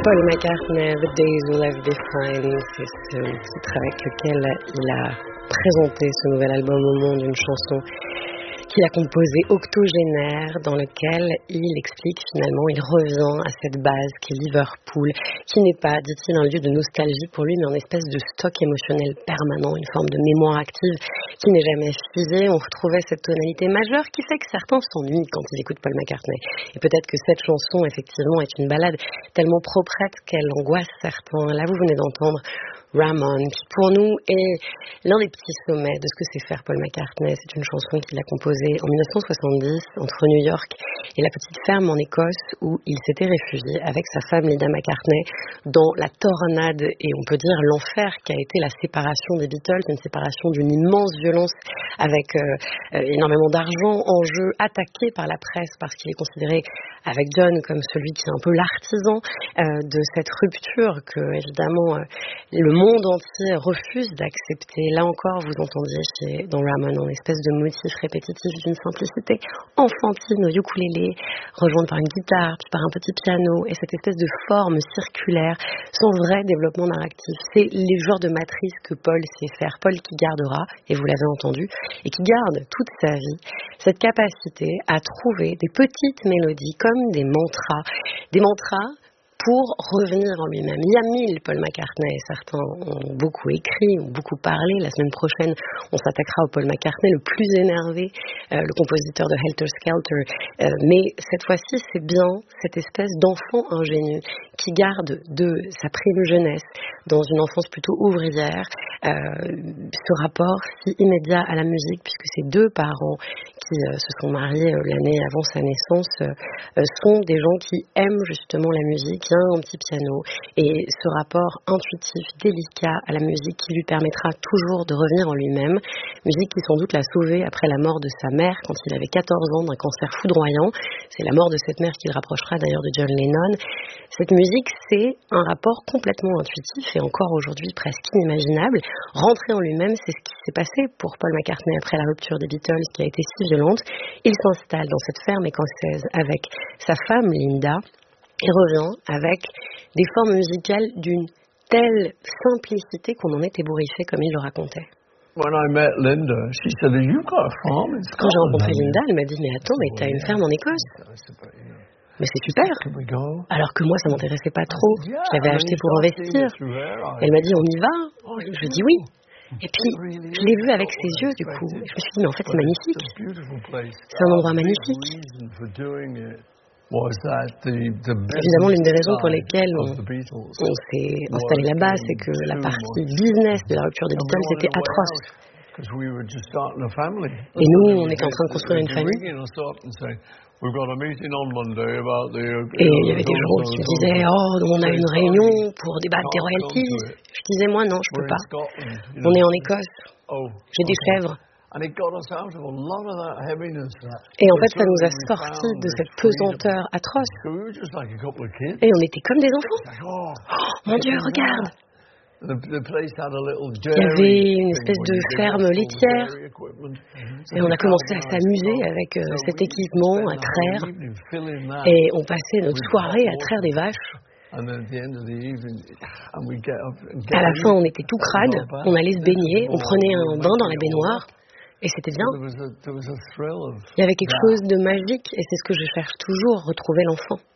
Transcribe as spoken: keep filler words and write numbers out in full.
Paul McCartney, The Days Will Have Defined, c'est ce titre avec lequel il a présenté ce nouvel album au monde, une chanson qu'il a composée octogénaire, dans lequel il explique finalement, il revient à cette base qui est Liverpool, qui n'est pas, dit-il, un lieu de nostalgie pour lui, mais une espèce de stock émotionnel permanent, une forme de mémoire active qui n'est jamais figée. On retrouvait cette tonalité majeure qui fait que certains s'ennuient quand ils écoutent Paul McCartney. Et peut-être que cette chanson, effectivement, est une ballade tellement proprette qu'elle angoisse certains. Là, vous venez d'entendre Ramon, qui pour nous est l'un des petits sommets de ce que c'est faire Paul McCartney. C'est une chanson qu'il a composée en dix-neuf cent soixante-dix entre New York et la petite ferme en Écosse où il s'était réfugié avec sa femme Linda McCartney dans la tornade et on peut dire l'enfer qui a été la séparation des Beatles, une séparation d'une immense violence avec euh, euh, énormément d'argent en jeu, attaqué par la presse parce qu'il est considéré avec John comme celui qui est un peu l'artisan euh, de cette rupture que évidemment euh, le monde entier refuse d'accepter. Là encore, vous entendiez chez, dans Ramon une espèce de motif répétitif d'une simplicité enfantine au ukulélé, rejointe par une guitare, puis par un petit piano, et cette espèce de forme circulaire, sans vrai développement narratif. C'est les genres de matrice que Paul sait faire. Paul qui gardera, et vous l'avez entendu, et qui garde toute sa vie, cette capacité à trouver des petites mélodies comme des mantras. Des mantras pour revenir en lui-même. Il y a mille Paul McCartney, certains ont beaucoup écrit, ont beaucoup parlé. La semaine prochaine, on s'attaquera au Paul McCartney le plus énervé, euh, le compositeur de Helter Skelter. Euh, mais cette fois-ci, c'est bien cette espèce d'enfant ingénu qui garde de sa prime jeunesse, dans une enfance plutôt ouvrière, euh, ce rapport si immédiat à la musique, puisque ses deux parents qui euh, se sont mariés euh, l'année avant sa naissance euh, sont des gens qui aiment justement la musique. Il y a un petit piano et ce rapport intuitif, délicat à la musique qui lui permettra toujours de revenir en lui-même. Musique qui sans doute l'a sauvé après la mort de sa mère quand il avait quatorze ans d'un cancer foudroyant. C'est la mort de cette mère qui le rapprochera d'ailleurs de John Lennon. Cette musique, c'est un rapport complètement intuitif et encore aujourd'hui presque inimaginable. Rentrer en lui-même, c'est ce qui s'est passé pour Paul McCartney après la rupture des Beatles qui a été si violente. Il s'installe dans cette ferme écossaise avec sa femme Linda et revient avec des formes musicales d'une telle simplicité qu'on en est ébouriffé comme il le racontait. When I met Linda, she said, "You got a farm in Quand j'ai rencontré Scotland?" Linda, elle m'a dit, mais attends, mais t'as une ferme en Écosse? Mais c'est super. Alors que moi, ça m'intéressait pas trop. Je l'avais acheté pour investir. Elle m'a dit, on y va? Je dis oui. Et puis, je l'ai vu avec ses yeux, du coup. Je me suis dit, mais en fait, c'est magnifique. C'est un endroit magnifique. Évidemment, l'une des raisons pour lesquelles on, on s'est installé là-bas, c'est que la partie business de la rupture des Beatles était atroce. Et nous, on était en train de construire une famille. Et il y avait des gens qui me disaient, oh, on a une réunion pour débattre des royalties. Je disais, moi, non, je peux pas. On est en Écosse. J'ai des chèvres. Et en fait, ça nous a sortis de cette pesanteur atroce. Et on était comme des enfants. Oh, mon Dieu, regarde! Il y avait une espèce de ferme laitière. Et on a commencé à s'amuser avec euh, cet équipement, à traire. Et on passait notre soirée à traire des vaches. À la fin, on était tout crade. On allait se baigner. On prenait un bain dans la baignoire. Et c'était bien. Il y avait quelque chose de magique, et c'est ce que je cherche toujours, retrouver l'enfant.